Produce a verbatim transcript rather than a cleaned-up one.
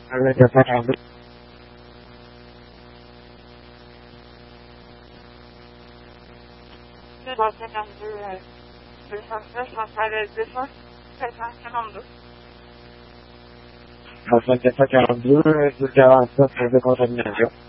avete fatto bahseden lisanslı Antalya lisans lisanslandı. Avete fatto due sul avanzo per le cose meglio.